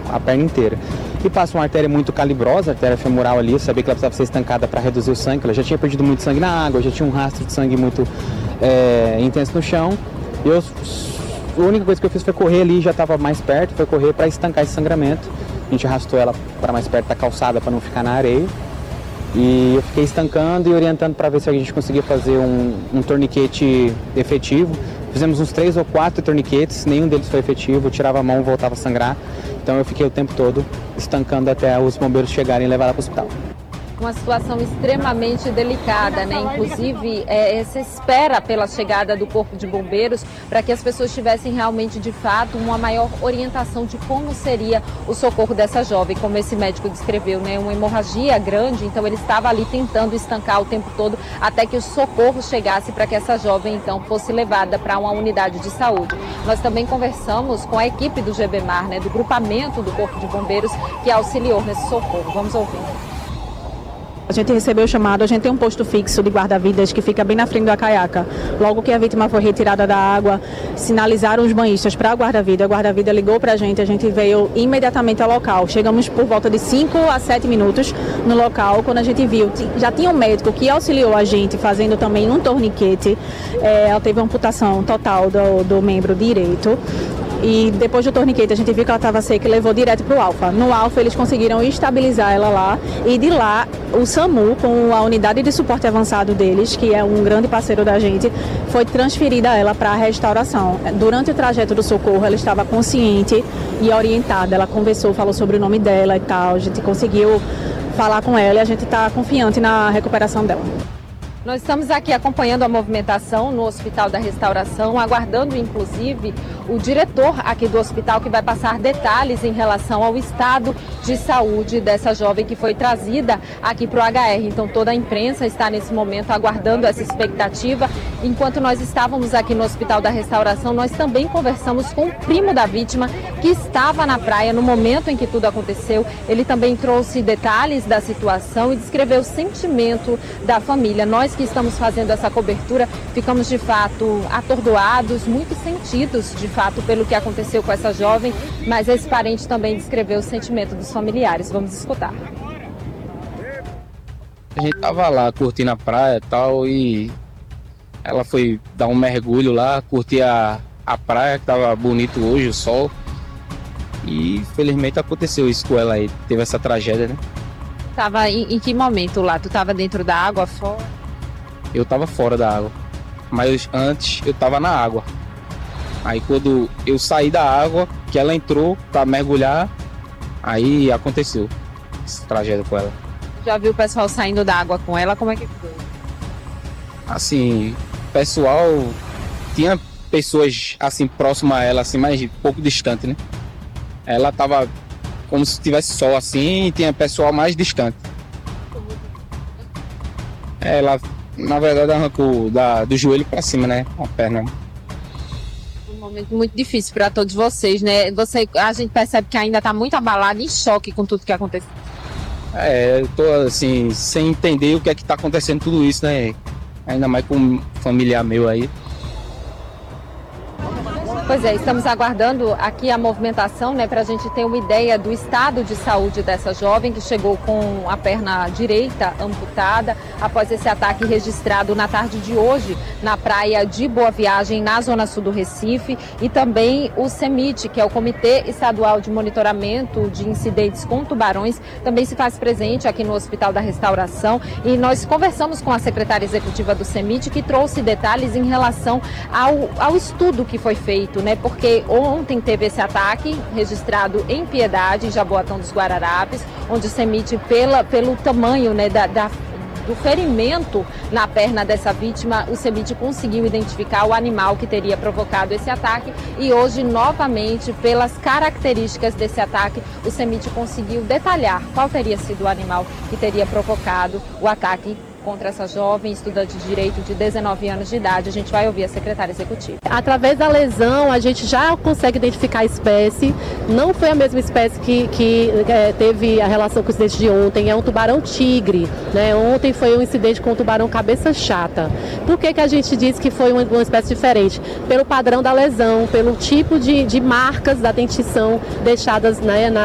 a perna inteira. E passa uma artéria muito calibrosa, a artéria femoral ali, eu sabia que ela precisava ser estancada para reduzir o sangue, ela já tinha perdido muito sangue na água, já tinha um rastro de sangue muito intenso no chão. A única coisa que eu fiz foi correr ali, já estava mais perto, foi correr para estancar esse sangramento. A gente arrastou ela para mais perto da calçada para não ficar na areia. E eu fiquei estancando e orientando para ver se a gente conseguia fazer um torniquete efetivo. Fizemos uns 3 ou 4 torniquetes, nenhum deles foi efetivo, eu tirava a mão, voltava a sangrar. Então eu fiquei o tempo todo estancando até os bombeiros chegarem e levar ela para o hospital. Uma situação extremamente delicada, né? Inclusive, se espera pela chegada do Corpo de Bombeiros para que as pessoas tivessem realmente, de fato, uma maior orientação de como seria o socorro dessa jovem, como esse médico descreveu, né? Uma hemorragia grande, então ele estava ali tentando estancar o tempo todo até que o socorro chegasse para que essa jovem, então, fosse levada para uma unidade de saúde. Nós também conversamos com a equipe do GBMAR, né? Do grupamento do Corpo de Bombeiros, que auxiliou nesse socorro. Vamos ouvir. A gente recebeu o chamado, a gente tem um posto fixo de guarda-vidas que fica bem na frente da caiaca. Logo que a vítima foi retirada da água, sinalizaram os banhistas para a guarda-vida ligou para a gente veio imediatamente ao local. Chegamos por volta de 5 a 7 minutos no local, quando a gente viu, já tinha um médico que auxiliou a gente fazendo também um torniquete, ela teve uma amputação total do membro direito. E depois do torniquete a gente viu que ela estava seca e levou direto para o Alfa. No Alfa eles conseguiram estabilizar ela lá e de lá o SAMU, com a unidade de suporte avançado deles, que é um grande parceiro da gente, foi transferida ela para a restauração. Durante o trajeto do socorro ela estava consciente e orientada, ela conversou, falou sobre o nome dela e tal, a gente conseguiu falar com ela e a gente está confiante na recuperação dela. Nós estamos aqui acompanhando a movimentação no Hospital da Restauração, aguardando inclusive o diretor aqui do hospital que vai passar detalhes em relação ao estado de saúde dessa jovem que foi trazida aqui para o HR. Então toda a imprensa está nesse momento aguardando essa expectativa. Enquanto nós estávamos aqui no Hospital da Restauração, nós também conversamos com o primo da vítima que estava na praia no momento em que tudo aconteceu. Ele também trouxe detalhes da situação e descreveu o sentimento da família. Nós que estamos fazendo essa cobertura, ficamos de fato atordoados, muito sentidos de fato pelo que aconteceu com essa jovem, mas esse parente também descreveu o sentimento dos familiares. Vamos escutar. A gente tava lá curtindo a praia e tal, e ela foi dar um mergulho lá, curtir a praia, que tava bonito hoje, o sol, e infelizmente aconteceu isso com ela aí, teve essa tragédia, né? Tava em que momento lá? Tu tava dentro da água, fora? Eu tava fora da água, mas antes eu tava na água. Aí quando eu saí da água, que ela entrou pra mergulhar, aí aconteceu essa tragédia com ela. Já viu o pessoal saindo da água com ela? Como é que foi? Assim, pessoal, tinha pessoas assim próximas a ela, assim, mas pouco distante, né? Ela tava como se tivesse sol assim, e tinha pessoal mais distante. Ela, na verdade, arrancou do joelho para cima, né? Com a perna. Um momento muito difícil para todos vocês, né? A gente percebe que ainda está muito abalado, em choque com tudo que aconteceu. Eu tô assim, sem entender o que é que tá acontecendo tudo isso, né? Ainda mais com um familiar meu aí. Pois é, estamos aguardando aqui a movimentação, né, para a gente ter uma ideia do estado de saúde dessa jovem que chegou com a perna direita amputada após esse ataque registrado na tarde de hoje na praia de Boa Viagem, na zona sul do Recife, e também o CEMIT, que é o Comitê Estadual de Monitoramento de Incidentes com Tubarões, também se faz presente aqui no Hospital da Restauração, e nós conversamos com a secretária executiva do CEMIT, que trouxe detalhes em relação ao estudo que foi feito, né? Porque ontem teve esse ataque registrado em Piedade, em Jaboatão dos Guararapes, onde o CEMIT, pelo tamanho, né, do ferimento na perna dessa vítima, o CEMIT conseguiu identificar o animal que teria provocado esse ataque, e hoje, novamente, pelas características desse ataque, o CEMIT conseguiu detalhar qual teria sido o animal que teria provocado o ataque contra essa jovem estudante de direito de 19 anos de idade. A gente vai ouvir a secretária executiva. Através da lesão, a gente já consegue identificar a espécie. Não foi a mesma espécie que teve a relação com o incidente de ontem. É um tubarão-tigre, né? Ontem foi um incidente com um tubarão cabeça chata. Por que a gente diz que foi uma espécie diferente? Pelo padrão da lesão, pelo tipo de marcas da dentição deixadas, né,